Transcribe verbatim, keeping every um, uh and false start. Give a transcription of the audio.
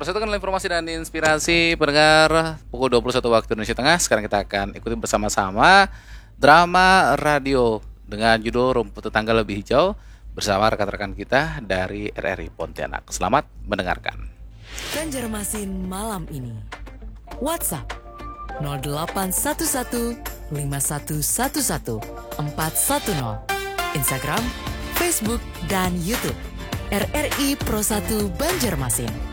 Persatukan informasi dan inspirasi pendengar pukul dua puluh satu waktu Indonesia Tengah. Sekarang kita akan ikuti bersama-sama drama radio dengan judul Rumput Tetangga Lebih Hijau bersama rekan-rekan kita dari R R I Pontianak. Selamat mendengarkan. Banjarmasin malam ini. WhatsApp nol delapan satu satu lima satu satu satu empat satu nol. Instagram, Facebook, dan YouTube R R I Pro satu Banjarmasin.